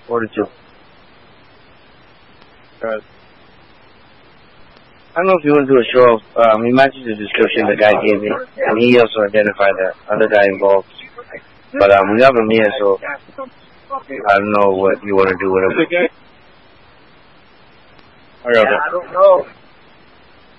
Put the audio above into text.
42. I don't know if you want to do a show of, he matches the description the guy gave me, and he also identified the other guy involved. But we have him here, so I don't know what you want to do with him. I don't know.